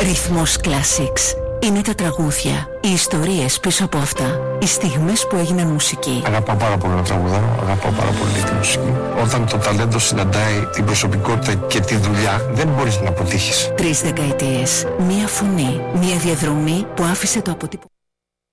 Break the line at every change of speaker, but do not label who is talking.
Ρυθμός Classics. Είναι τα τραγούδια, οι ιστορίες πίσω από αυτά, οι στιγμές που έγιναν μουσική.
Αγαπάω πάρα πολύ να τραγουδάω, αγαπάω πάρα πολύ τη μουσική. Όταν το ταλέντο συναντάει την προσωπικότητα και τη δουλειά, δεν μπορείς να αποτύχεις.
3 δεκαετίες, μία φωνή, μία διαδρομή που άφησε το αποτύπωμα.